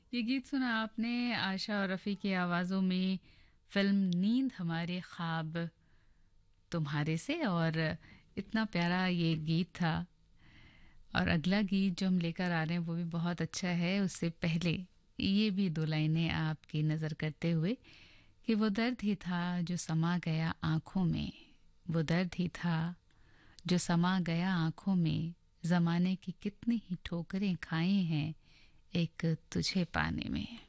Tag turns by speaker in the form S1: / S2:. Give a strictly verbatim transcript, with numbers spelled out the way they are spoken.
S1: ये गीत सुना आपने आशा और रफ़ी की आवाज़ों में फिल्म नींद हमारे ख्वाब तुम्हारे से। और इतना प्यारा ये गीत था। और अगला गीत जो हम लेकर आ रहे हैं वो भी बहुत अच्छा है। उससे पहले ये भी दो लाइनें आपकी नज़र करते हुए कि वो दर्द ही था जो समा गया आँखों में, वो दर्द ही था जो समा गया आँखों में, ज़माने की कितनी ही ठोकरें खाई हैं एक तुझे पाने में।